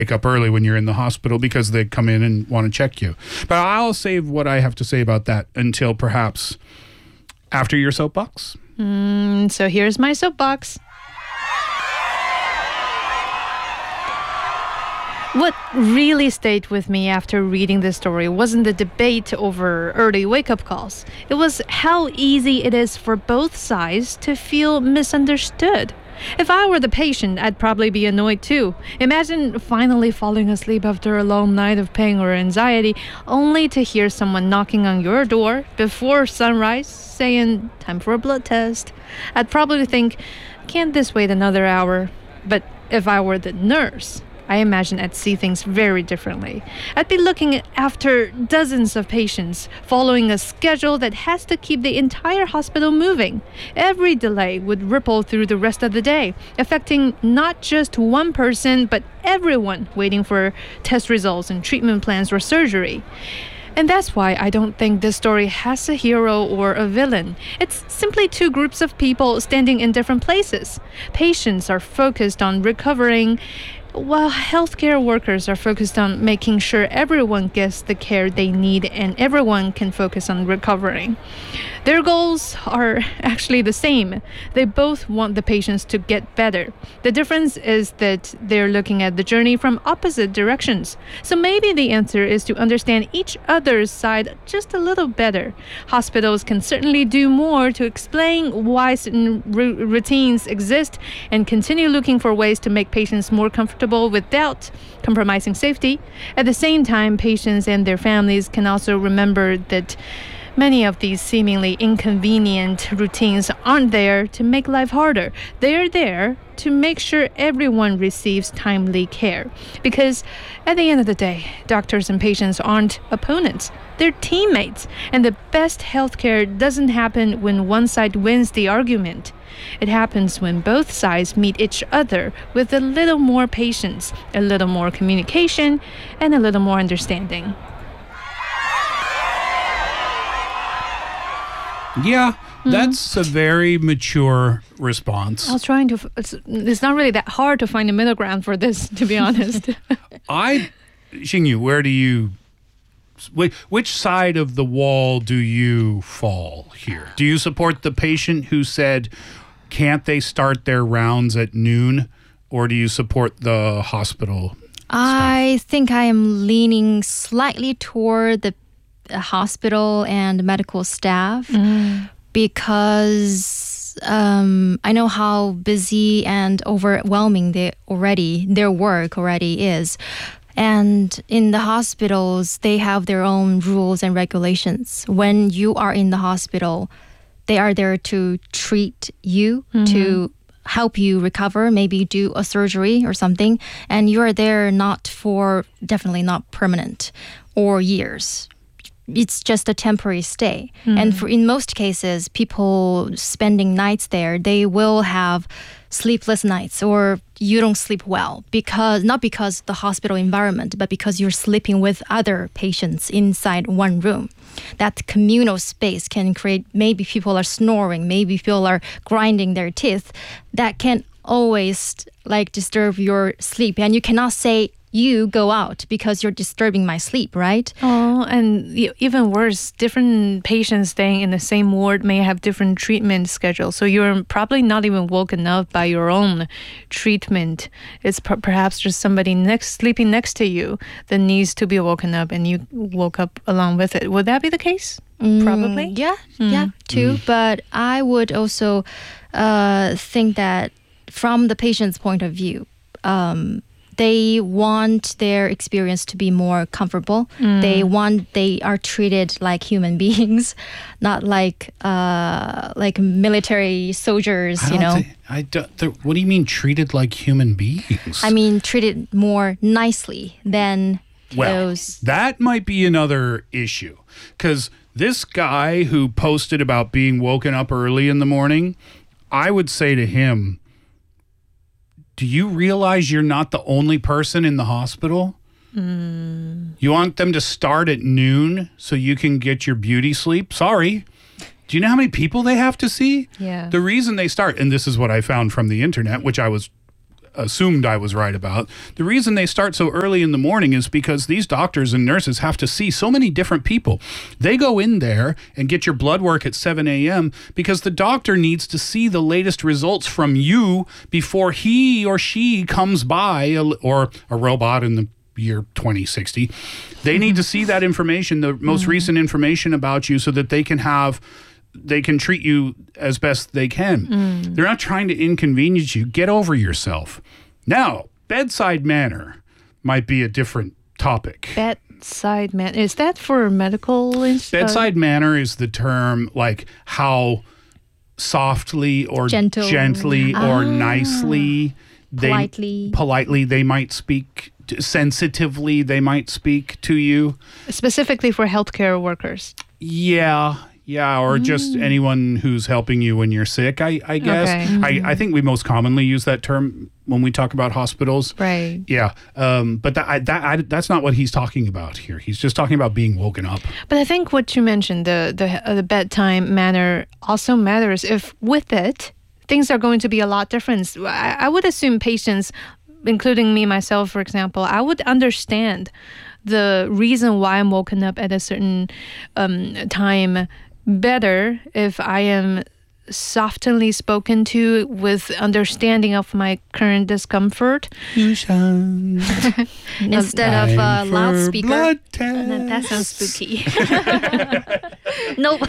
wake up early when you're in the hospital because they come in and want to check you. But I'll save what I have to say about that until perhaps after your soapbox. So here's my soapbox. What really stayed with me after reading this story wasn't the debate over early wake-up calls. It was how easy it is for both sides to feel misunderstood. If I were the patient, I'd probably be annoyed too. Imagine finally falling asleep after a long night of pain or anxiety, only to hear someone knocking on your door before sunrise, saying, "Time for a blood test." I'd probably think, "Can't this wait another hour?" But if I were the nurse, I imagine I'd see things very differently. I'd be looking after dozens of patients, following a schedule that has to keep the entire hospital moving. Every delay would ripple through the rest of the day, affecting not just one person, but everyone waiting for test results and treatment plans or surgery. And that's why I don't think this story has a hero or a villain. It's simply two groups of people standing in different places. Patients are focused on recovering, while healthcare workers are focused on making sure everyone gets the care they need and everyone can focus on recovering. Their goals are actually the same. They both want the patients to get better. The difference is that they're looking at the journey from opposite directions. So maybe the answer is to understand each other's side just a little better. Hospitals can certainly do more to explain why certain routines exist and continue looking for ways to make patients more comfortable without compromising safety. At the same time, patients and their families can also remember that many of these seemingly inconvenient routines aren't there to make life harder. They're there to make sure everyone receives timely care. Because at the end of the day, doctors and patients aren't opponents. They're teammates. And the best healthcare doesn't happen when one side wins the argument. It happens when both sides meet each other with a little more patience, a little more communication, and a little more understanding. Yeah, that's a very mature response. I was trying to... It's not really that hard to find a middle ground for this, to be honest. Xingyu, where do you... Which side of the wall do you fall here? Do you support the patient who said, can't they start their rounds at noon? Or do you support the hospital staff? I think I am leaning slightly toward the hospital and medical staff because I know how busy and overwhelming their work already is. And in the hospitals, they have their own rules and regulations. When you are in the hospital, they are there to treat you, to help you recover, maybe do a surgery or something. And you are there definitely not permanent or years. It's just a temporary stay. And in most cases, people spending nights there, they will have sleepless nights or you don't sleep well not because the hospital environment, but because you're sleeping with other patients inside one room. That communal space can create, maybe people are snoring, maybe people are grinding their teeth. That can always disturb your sleep. And you cannot say, you go out because you're disturbing my sleep, right? Oh, and even worse, different patients staying in the same ward may have different treatment schedules. So you're probably not even woken up by your own treatment. It's perhaps just somebody sleeping next to you that needs to be woken up and you woke up along with it. Would that be the case? Probably. Yeah, too. But I would also think that from the patient's point of view, they want their experience to be more comfortable. They are treated like human beings, not like military soldiers. What do you mean treated like human beings? I mean treated more nicely than those. That might be another issue because this guy who posted about being woken up early in the morning, I would say to him, do you realize you're not the only person in the hospital? You want them to start at noon so you can get your beauty sleep? Sorry. Do you know how many people they have to see? Yeah. The reason they start, and this is what I found from the internet, which I was assumed I was right about. The reason they start so early in the morning is because these doctors and nurses have to see so many different people. They go in there and get your blood work at 7 a.m. because the doctor needs to see the latest results from you before he or she comes by, or a robot in the year 2060. They need to see that information, the most recent information about you, so that they can treat you as best they can. They're not trying to inconvenience you. Get over yourself. Now, bedside manner might be a different topic. Bedside manner. Is that for medical? Bedside manner is the term, like how softly or gently or nicely, politely they might speak, sensitively they might speak to you. Specifically for healthcare workers. Yeah, or just anyone who's helping you when you're sick, I guess. Okay. I think we most commonly use that term when we talk about hospitals. Right. Yeah, but that's not what he's talking about here. He's just talking about being woken up. But I think what you mentioned, the bedtime manner also matters. If with it, things are going to be a lot different. I would assume patients, including me, myself, for example, I would understand the reason why I'm woken up at a certain time better if I am softly spoken to with understanding of my current discomfort. Instead of loudspeaker. That sounds spooky. Nope.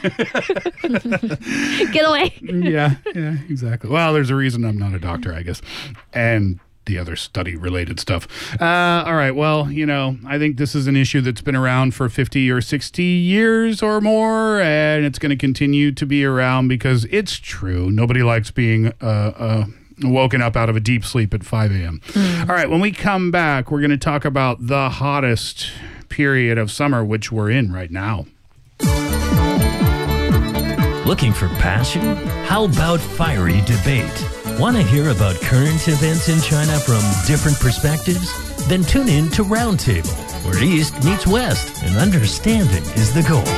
Get away. Yeah, exactly. Well, there's a reason I'm not a doctor, I guess. And the other study related stuff. All right. Well, I think this is an issue that's been around for 50 or 60 years or more, and it's going to continue to be around because it's true. Nobody likes being woken up out of a deep sleep at 5 a.m. All right. When we come back, we're going to talk about the hottest period of summer, which we're in right now. Looking for passion? How about fiery debate? Want to hear about current events in China from different perspectives? Then tune in to Roundtable, where East meets West and understanding is the goal.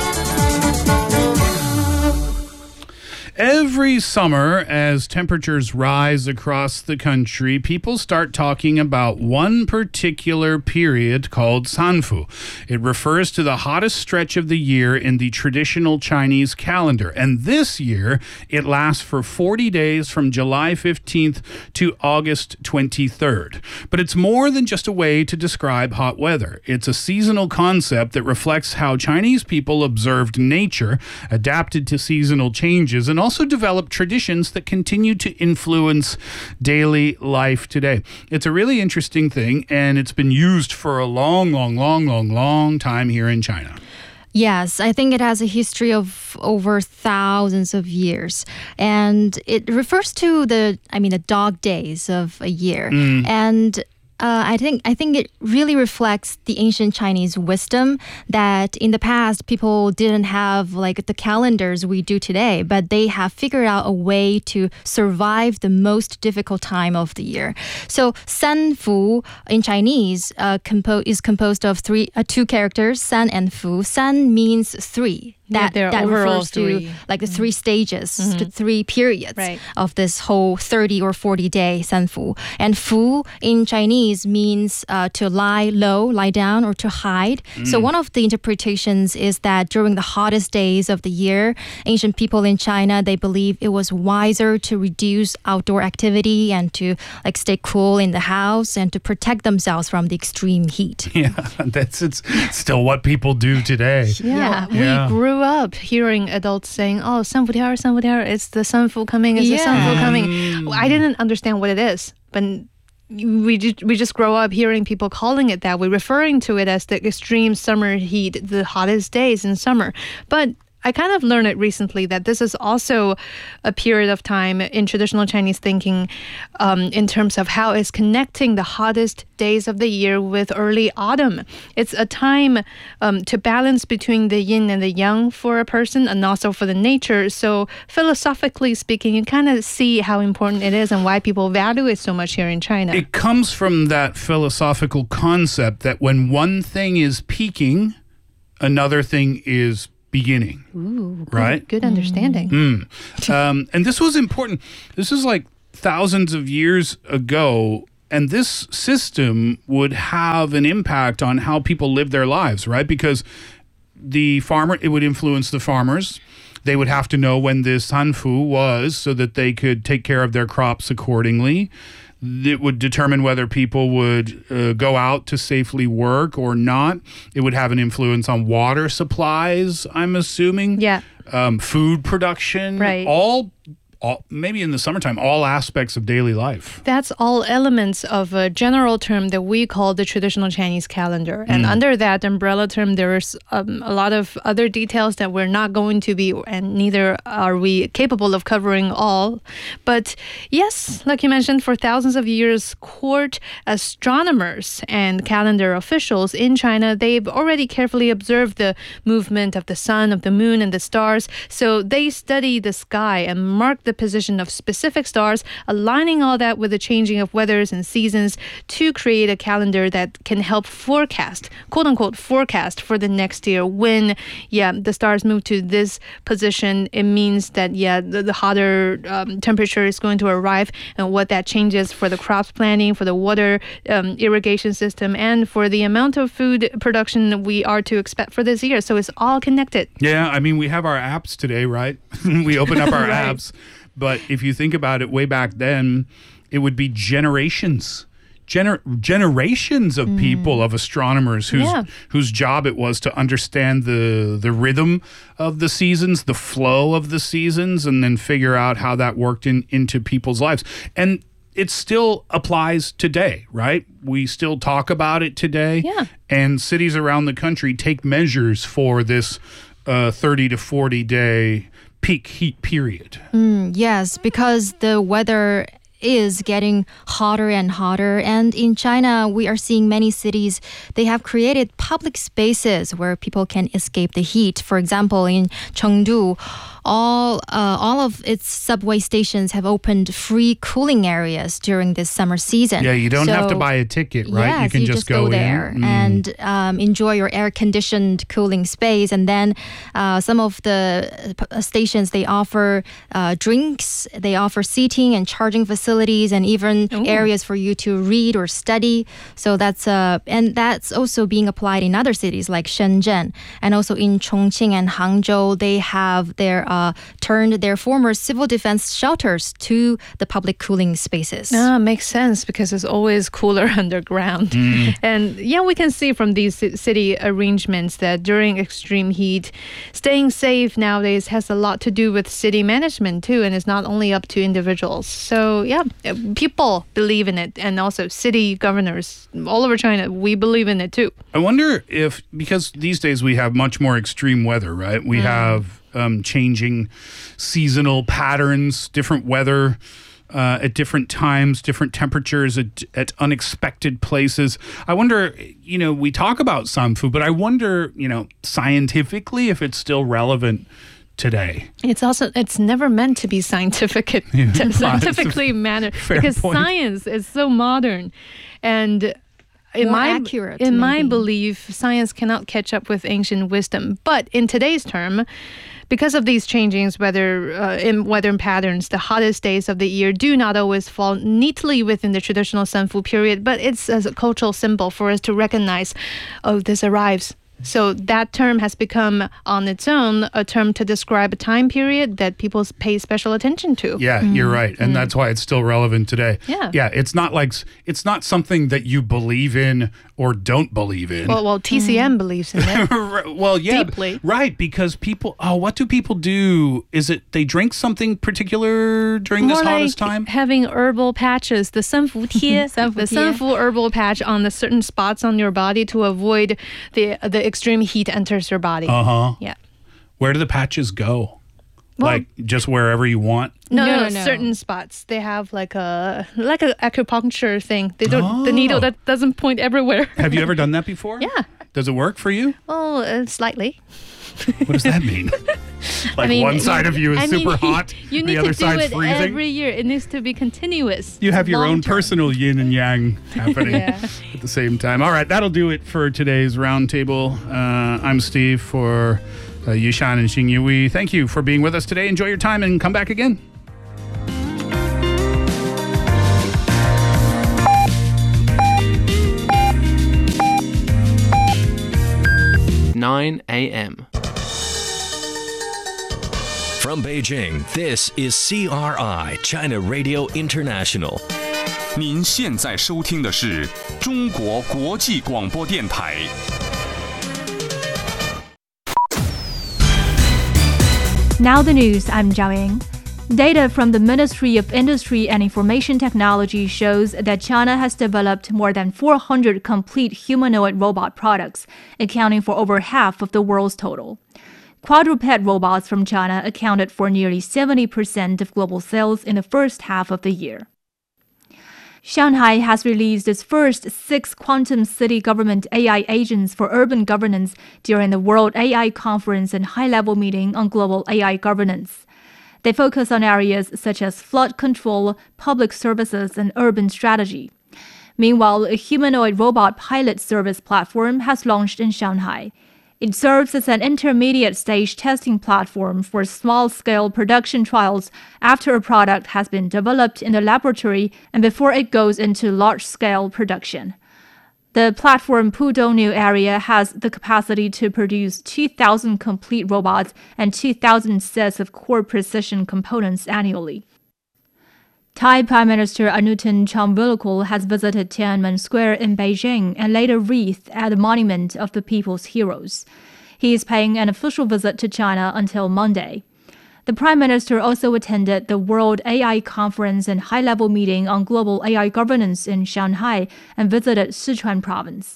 Every summer, as temperatures rise across the country, people start talking about one particular period called Sanfu. It refers to the hottest stretch of the year in the traditional Chinese calendar. And this year, it lasts for 40 days from July 15th to August 23rd. But it's more than just a way to describe hot weather. It's a seasonal concept that reflects how Chinese people observed nature, adapted to seasonal changes, and also developed traditions that continue to influence daily life today. It's a really interesting thing, and it's been used for a long time here in China. Yes, I think it has a history of over thousands of years. And it refers to the dog days of a year. And I think it really reflects the ancient Chinese wisdom that in the past people didn't have like the calendars we do today, but they have figured out a way to survive the most difficult time of the year. So Sanfu in Chinese is composed of two characters, San and Fu. San means three. That refers to like the three stages, the three periods of this whole 30 or 40 day Sanfu. And Fu in Chinese means to lie low, lie down, or to hide. So one of the interpretations is that during the hottest days of the year, ancient people in China, they believe it was wiser to reduce outdoor activity and to like stay cool in the house and to protect themselves from the extreme heat. Yeah, it's still what people do today. Yeah. We grew up hearing adults saying, "Oh, Sanfu, it's the Sanfu coming, it's the Sanfu coming." I didn't understand what it is, but we just grow up hearing people calling it that. We're referring to it as the extreme summer heat, the hottest days in summer. But I kind of learned it recently that this is also a period of time in traditional Chinese thinking in terms of how it's connecting the hottest days of the year with early autumn. It's a time to balance between the yin and the yang for a person and also for the nature. So philosophically speaking, you kind of see how important it is and why people value it so much here in China. It comes from that philosophical concept that when one thing is peaking, another thing is beginning. Ooh, right? Good understanding. And this was important. This is like thousands of years ago, and this system would have an impact on how people live their lives, right? Because it would influence the farmers. They would have to know when the Sanfu was so that they could take care of their crops accordingly. It would determine whether people would go out to safely work or not. It would have an influence on water supplies, I'm assuming. Yeah. Food production. Right. All, maybe in the summertime, all aspects of daily life. That's all elements of a general term that we call the traditional Chinese calendar. And under that umbrella term, there's a lot of other details that we're not going to be, and neither are we capable of covering all. But yes, like you mentioned, for thousands of years, court astronomers and calendar officials in China, they've already carefully observed the movement of the sun, of the moon, and the stars. So they study the sky and mark the position of specific stars, aligning all that with the changing of weathers and seasons to create a calendar that can help forecast, quote unquote, forecast for the next year. When, the stars move to this position, it means that, the hotter temperature is going to arrive, and what that changes for the crops planting, for the water irrigation system, and for the amount of food production we are to expect for this year. So it's all connected. Yeah, I mean, we have our apps today, right? We open up our Right. apps. But if you think about it, way back then, it would be generations of people, of astronomers whose job it was to understand the rhythm of the seasons, the flow of the seasons, and then figure out how that worked into people's lives. And it still applies today, right? We still talk about it today. Yeah. And cities around the country take measures for this 30 to 40 day peak heat period. Yes, because the weather is getting hotter and hotter. And in China, we are seeing many cities, they have created public spaces where people can escape the heat. For example, in Chengdu, all of its subway stations have opened free cooling areas during this summer season. Yeah, you don't have to buy a ticket, right? Yes, you can just go there in. and enjoy your air-conditioned cooling space. And then some of the stations, they offer drinks, they offer seating and charging facilities, and even areas for you to read or study. So that's also being applied in other cities like Shenzhen, and also in Chongqing and Hangzhou. They have turned their former civil defense shelters to the public cooling spaces. Makes sense, because it's always cooler underground. And we can see from these city arrangements that during extreme heat, staying safe nowadays has a lot to do with city management too, and it's not only up to individuals. So people believe in it, and also city governors all over China, we believe in it too. I wonder if, because these days we have much more extreme weather, right? We have changing seasonal patterns, different weather at different times, different temperatures at unexpected places. I wonder, we talk about Sanfu, but I wonder, scientifically if it's still relevant today. It's never meant to be scientifically mannered, because point. Science is so modern, and in my belief, science cannot catch up with ancient wisdom. But in today's term, because of these changings, in weather patterns, the hottest days of the year do not always fall neatly within the traditional Sanfu period, but it's as a cultural symbol for us to recognize, this arrives. So that term has become on its own a term to describe a time period that people pay special attention to. Yeah, you're right. And that's why it's still relevant today. Yeah. It's not something that you believe in or don't believe in. Well, TCM believes in it. Well, yeah. Deeply. Right, because people, what do people do? Is it they drink something particular during this hottest time? Having herbal patches, the Sanfu Tie, the Sanfu herbal patch on the certain spots on your body to avoid the extreme heat enters your body. Yeah. Where do the patches go? Like just wherever you want? No. Certain spots. They have like a acupuncture thing. They don't the needle that doesn't point everywhere. Have you ever done that before? Yeah. Does it work for you? Oh, slightly. What does that mean? One side of you is super hot, you need the other to do side's it freezing. every year. It needs to be continuous. You have your own Long-term. personal yin and yang happening at the same time. All right, that'll do it for today's roundtable. I'm Steve for Yushan and Xingyu. We thank you for being with us today. Enjoy your time and come back again. 9 a.m. From Beijing, this is CRI, China Radio International. 您现在收听的是中国国际广播电台。 Now the news, I'm Zhao Ying. Data from the Ministry of Industry and Information Technology shows that China has developed more than 400 complete humanoid robot products, accounting for over half of the world's total. Quadruped robots from China accounted for nearly 70% of global sales in the first half of the year. Shanghai has released its first 6 quantum city government AI agents for urban governance during the World AI Conference and high-level meeting on global AI governance. They focus on areas such as flood control, public services, and urban strategy. Meanwhile, a humanoid robot pilot service platform has launched in Shanghai. It serves as an intermediate stage testing platform for small-scale production trials after a product has been developed in the laboratory and before it goes into large-scale production. The platform Pudong area has the capacity to produce 2,000 complete robots and 2,000 sets of core precision components annually. Thai Prime Minister Anutin Charnvirakul has visited Tiananmen Square in Beijing and laid a wreath at the Monument of the People's Heroes. He is paying an official visit to China until Monday. The Prime Minister also attended the World AI Conference and high-level meeting on global AI governance in Shanghai and visited Sichuan province.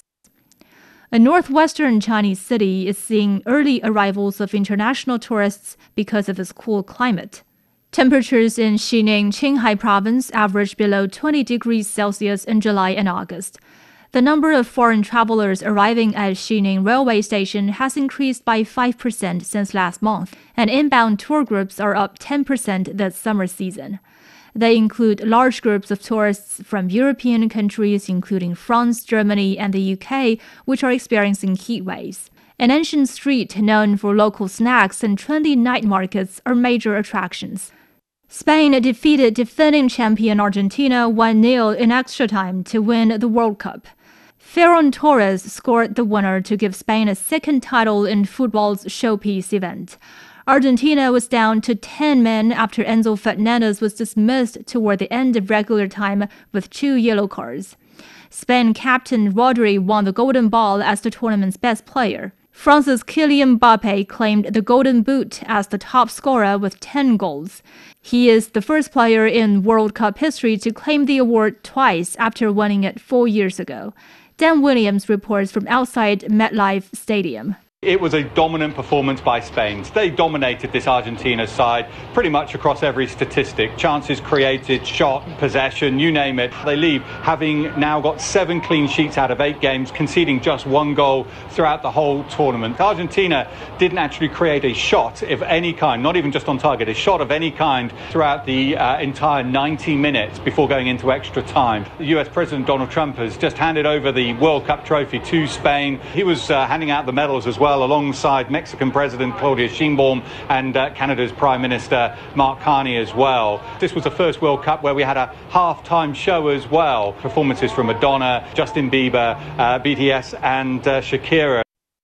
A northwestern Chinese city is seeing early arrivals of international tourists because of its cool climate. Temperatures in Xining, Qinghai province averaged below 20 degrees Celsius in July and August. The number of foreign travelers arriving at Xining railway station has increased by 5% since last month, and inbound tour groups are up 10% this summer season. They include large groups of tourists from European countries, including France, Germany, and the UK, which are experiencing heat waves. An ancient street known for local snacks and trendy night markets are major attractions. Spain defeated defending champion Argentina 1-0 in extra time to win the World Cup. Ferran Torres scored the winner to give Spain a second title in football's showpiece event. Argentina was down to 10 men after Enzo Fernandez was dismissed toward the end of regular time with 2 yellow cards. Spain captain Rodri won the Golden Ball as the tournament's best player. France's Kylian Mbappé claimed the Golden Boot as the top scorer with 10 goals. He is the first player in World Cup history to claim the award twice after winning it 4 years ago. Dan Williams reports from outside MetLife Stadium. It was a dominant performance by Spain. They dominated this Argentina side pretty much across every statistic. Chances created, shot, possession, you name it. They leave having now got 7 clean sheets out of 8 games, conceding just 1 goal throughout the whole tournament. Argentina didn't actually create a shot of any kind, not even just on target, a shot of any kind throughout the entire 90 minutes before going into extra time. The US President Donald Trump has just handed over the World Cup trophy to Spain. He was handing out the medals as well, alongside Mexican President Claudia Sheinbaum and Canada's Prime Minister Mark Carney as well. This was the first World Cup where we had a half-time show as well. Performances from Madonna, Justin Bieber, BTS and Shakira.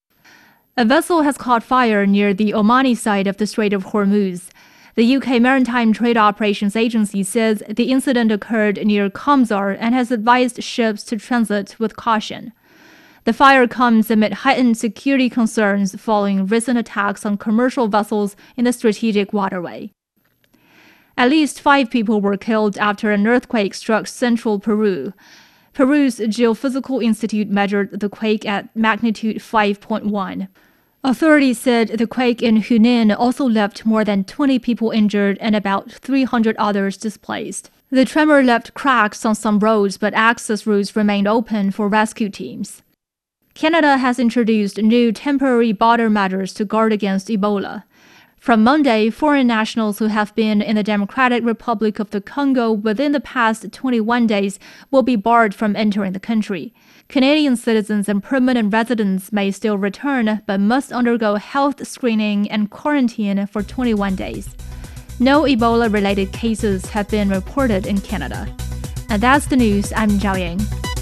A vessel has caught fire near the Omani side of the Strait of Hormuz. The UK Maritime Trade Operations Agency says the incident occurred near Khamsar and has advised ships to transit with caution. The fire comes amid heightened security concerns following recent attacks on commercial vessels in the strategic waterway. At least 5 people were killed after an earthquake struck central Peru. Peru's Geophysical Institute measured the quake at magnitude 5.1. Authorities said the quake in Hunan also left more than 20 people injured and about 300 others displaced. The tremor left cracks on some roads, but access routes remained open for rescue teams. Canada has introduced new temporary border measures to guard against Ebola. From Monday, foreign nationals who have been in the Democratic Republic of the Congo within the past 21 days will be barred from entering the country. Canadian citizens and permanent residents may still return, but must undergo health screening and quarantine for 21 days. No Ebola-related cases have been reported in Canada. And that's the news. I'm Zhao Ying.